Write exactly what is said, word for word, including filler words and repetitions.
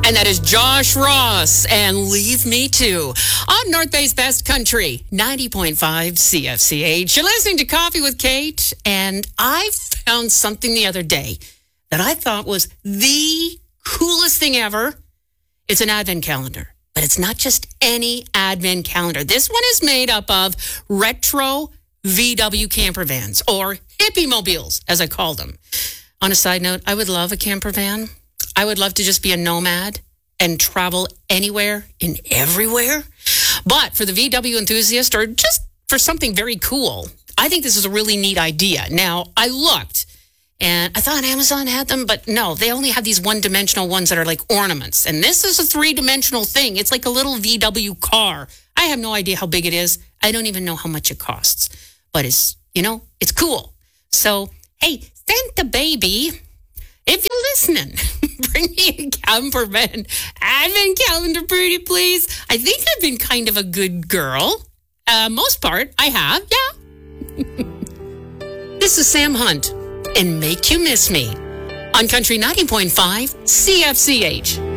And that is Josh Ross and Leave Me Too on North Bay's Best Country, ninety point five C F C H. You're listening to Coffee with Kate, and I found something the other day that I thought was the coolest thing ever. It's an advent calendar, but it's not just any advent calendar. This one is made up of retro V W camper vans, or hippie mobiles, as I call them. On a side note, I would love a camper van. I would love to just be a nomad and travel anywhere and everywhere. But for the V W enthusiast, or just for something very cool, I think this is a really neat idea. Now, I looked, and I thought Amazon had them, but no, they only have these one-dimensional ones that are like ornaments. And this is a three-dimensional thing. It's like a little V W car. I have no idea how big it is. I don't even know how much it costs. But it's, you know, it's cool. So, hey, Santa baby, if you're listening, bring me a camper van advent calendar, pretty please. I think I've been kind of a good girl. Uh, most part, I have, yeah. This is Sam Hunt and Make You Miss Me on Country ninety point five C F C H.